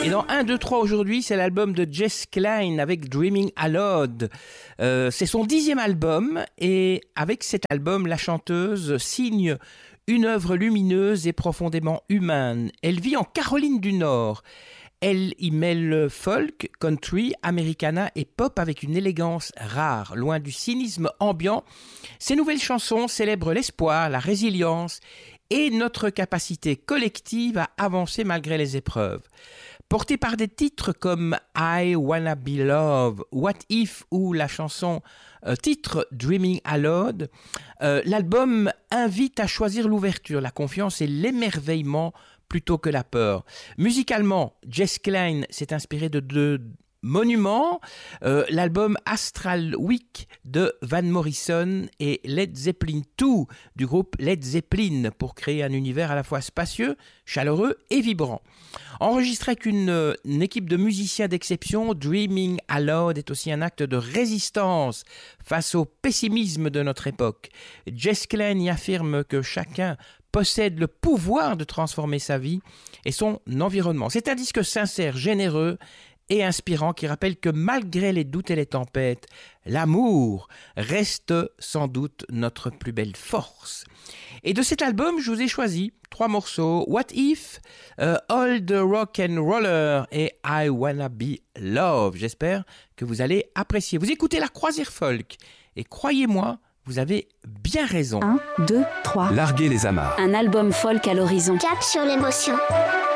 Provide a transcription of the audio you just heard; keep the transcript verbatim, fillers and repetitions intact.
Et dans un, deux, trois aujourd'hui, c'est l'album de Jess Klein avec Dreaming Aloud. Euh, c'est son dixième album et avec cet album, la chanteuse signe une œuvre lumineuse et profondément humaine. Elle vit en Caroline du Nord. Elle y mêle folk, country, americana et pop avec une élégance rare, loin du cynisme ambiant. Ses nouvelles chansons célèbrent l'espoir, la résilience et notre capacité collective à avancer malgré les épreuves. Portée par des titres comme I Wanna Be Love, What If ou la chanson euh, titre Dreaming Aloud, euh, l'album invite à choisir l'ouverture, la confiance et l'émerveillement plutôt que la peur. Musicalement, Jess Klein s'est inspiré de deux monuments, euh, l'album Astral Week de Van Morrison et Led Zeppelin deux du groupe Led Zeppelin pour créer un univers à la fois spacieux, chaleureux et vibrant. Enregistré avec une, une équipe de musiciens d'exception, Dreaming Aloud est aussi un acte de résistance face au pessimisme de notre époque. Jess Klein y affirme que chacun possède le pouvoir de transformer sa vie et son environnement. C'est un disque sincère, généreux et inspirant qui rappelle que malgré les doutes et les tempêtes, l'amour reste sans doute notre plus belle force. Et de cet album, je vous ai choisi trois morceaux, What If, uh, All the Rock and Roller et I Wanna Be Love. J'espère que vous allez apprécier. Vous écoutez La Croisière Folk et croyez-moi, vous avez bien raison. un, deux, trois. Larguer les amarres. Un album folk à l'horizon. Cap sur l'émotion.